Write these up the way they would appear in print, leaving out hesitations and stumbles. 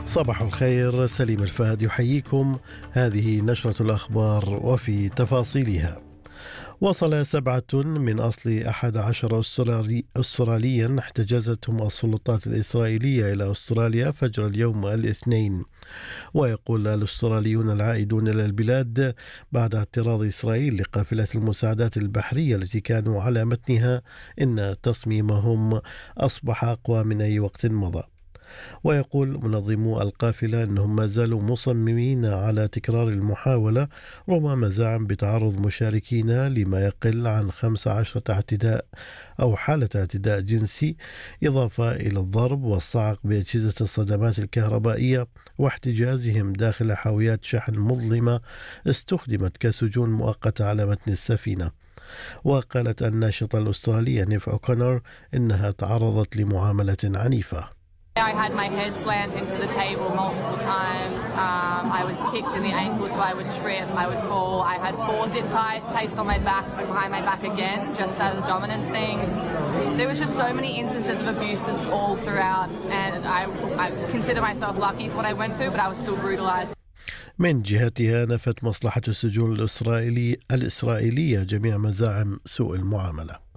صباح الخير، سليم الفهد يحييكم. هذه نشرة الأخبار وفي تفاصيلها. وصل 7 من أصل 11 أستراليا احتجزتهم السلطات الإسرائيلية إلى أستراليا فجر اليوم الاثنين. ويقول الأستراليون العائدون إلى البلاد بعد اعتراض إسرائيل لقافلة المساعدات البحرية التي كانوا على متنها إن تصميمهم أصبح أقوى من أي وقت مضى. ويقول منظمو القافلة أنهم ما زالوا مصممين على تكرار المحاولة رغم مزاعم بتعرض مشاركين لما يقل عن 15 اعتداء أو حالة اعتداء جنسي، إضافة إلى الضرب والصعق بأجهزة الصدمات الكهربائية واحتجازهم داخل حاويات شحن مظلمة استخدمت كسجون مؤقتة على متن السفينة. وقالت الناشطة الأسترالية نيف أوكونر إنها تعرضت لمعاملة عنيفة. I had my head slammed into the table multiple times. I was kicked in the ankles, so I would trip, I would fall. I had 4 zip ties placed on my back, behind my back again, just as a dominance thing. There was just so many instances of abuses all throughout, and I consider myself lucky for what I went through, but I was still brutalized. من جهتها نفت مصلحة السجون الإسرائيلية جميع مزاعم سوء المعاملة.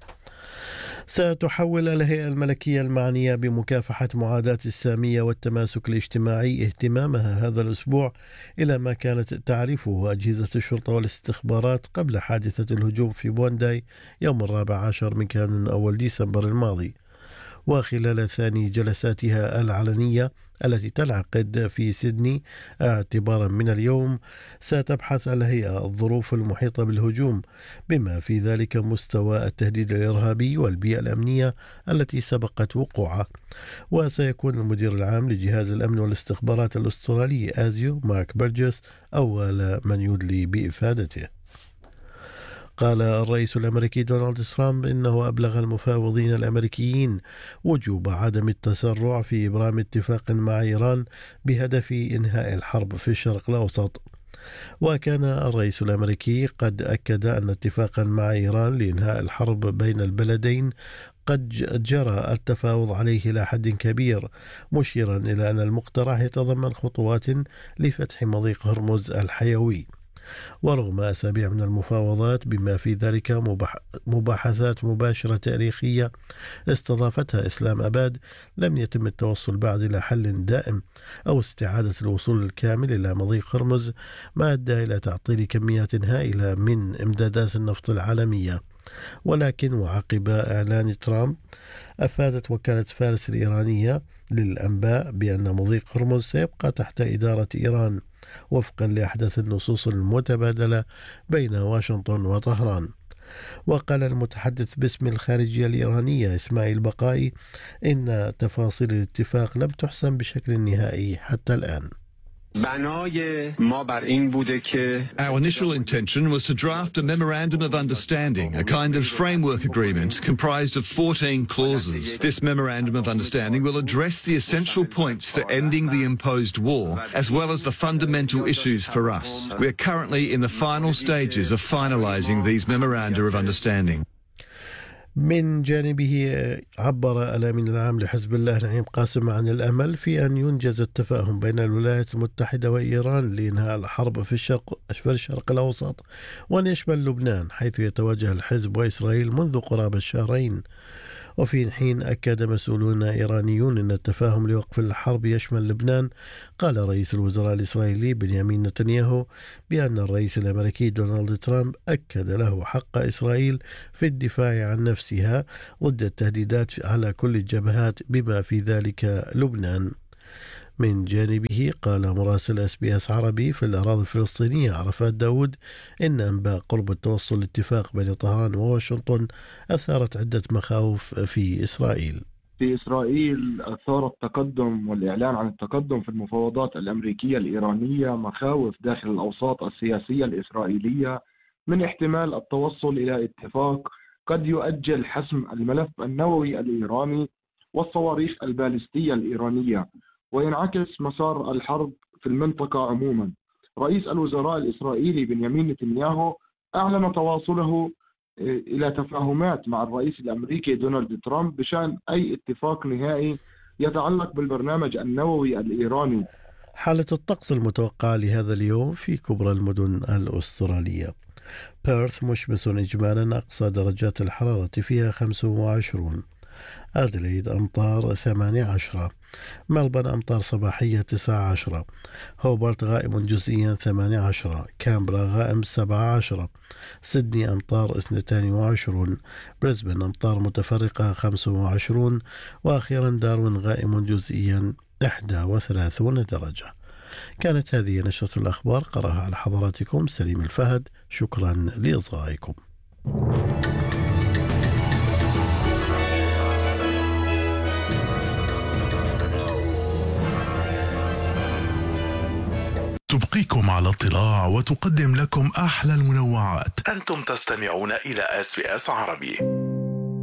ستحول الهيئة الملكية المعنية بمكافحة معاداة السامية والتماسك الاجتماعي اهتمامها هذا الأسبوع إلى ما كانت تعرفه أجهزة الشرطة والاستخبارات قبل حادثة الهجوم في بونداي يوم 14 من كانون أول ديسمبر الماضي. وخلال ثاني جلساتها العلنية التي تنعقد في سيدني اعتبارا من اليوم، ستبحث الهيئة الظروف المحيطة بالهجوم بما في ذلك مستوى التهديد الإرهابي والبيئة الأمنية التي سبقت وقوعه. وسيكون المدير العام لجهاز الأمن والاستخبارات الأسترالي آزيو مارك برجس أول من يدلي بإفادته. قال الرئيس الأمريكي دونالد ترامب إنه أبلغ المفاوضين الأمريكيين وجوب عدم التسرع في إبرام اتفاق مع إيران بهدف إنهاء الحرب في الشرق الأوسط. وكان الرئيس الأمريكي قد أكد أن اتفاقا مع إيران لإنهاء الحرب بين البلدين قد جرى التفاوض عليه إلى حد كبير، مشيرا إلى أن المقترح يتضمن خطوات لفتح مضيق هرمز الحيوي. ورغم أسابيع من المفاوضات بما في ذلك مباحثات مباشرة تاريخية استضافتها إسلام أباد، لم يتم التوصل بعد إلى حل دائم أو استعادة الوصول الكامل إلى مضيق هرمز، ما أدى إلى تعطيل كميات هائلة من إمدادات النفط العالمية. ولكن وعقب إعلان ترامب، أفادت وكالة فارس الإيرانية للأنباء بأن مضيق هرمز سيبقى تحت إدارة إيران وفقا لأحدث النصوص المتبادلة بين واشنطن وطهران. وقال المتحدث باسم الخارجية الإيرانية إسماعيل بقائي إن تفاصيل الاتفاق لم تحسم بشكل نهائي حتى الآن. Our initial intention was to draft a memorandum of understanding, a kind of framework agreement comprised of 14 clauses. This memorandum of understanding will address the essential points for ending the imposed war, as well as the fundamental issues for us. We are currently in the final stages of finalising these memoranda of understanding. من جانبه عبر الأمين العام لحزب الله نعيم قاسم عن الأمل في أن ينجز التفاهم بين الولايات المتحدة وإيران لإنهاء الحرب في الشرق الأوسط، وأن يشمل لبنان حيث يتواجه الحزب وإسرائيل منذ قرابة الشهرين. وفي حين أكد مسؤولون إيرانيون أن التفاهم لوقف الحرب يشمل لبنان، قال رئيس الوزراء الإسرائيلي بنيامين نتنياهو بأن الرئيس الأمريكي دونالد ترامب أكد له حق إسرائيل في الدفاع عن نفسها ضد التهديدات على كل الجبهات بما في ذلك لبنان. من جانبه قال مراسل SBS عربي في الأراضي الفلسطينية عرفات داود إن أنباء قرب التوصل لاتفاق بين طهران وواشنطن أثارت عدة مخاوف في إسرائيل. في إسرائيل أثار التقدم والإعلان عن التقدم في المفاوضات الأمريكية الإيرانية مخاوف داخل الأوساط السياسية الإسرائيلية من احتمال التوصل إلى اتفاق قد يؤجل حسم الملف النووي الإيراني والصواريخ البالستية الإيرانية وينعكس مسار الحرب في المنطقة عموما. رئيس الوزراء الإسرائيلي بنيامين نتنياهو أعلن تواصله إلى تفاهمات مع الرئيس الأمريكي دونالد ترامب بشأن أي اتفاق نهائي يتعلق بالبرنامج النووي الإيراني. حالة الطقس المتوقعة لهذا اليوم في كبرى المدن الأسترالية: بيرث مشمس إجمالا، أقصى درجات الحرارة فيها 25. أدليد أمطار 18. ملبن أمطار صباحية 19. هوبرت غائم جزئيا 18. كامبرا غائم 17. سيدني أمطار 22. بريسبن أمطار متفرقة 25. وأخيرا داروين غائم جزئيا 31 درجة. كانت هذه نشرة الأخبار، قرأها على حضراتكم سليم الفهد. شكرا لإصغائكم. تبقيكم على اطلاع وتقدم لكم أحلى المنوعات. أنتم تستمعون إلى SBS عربي.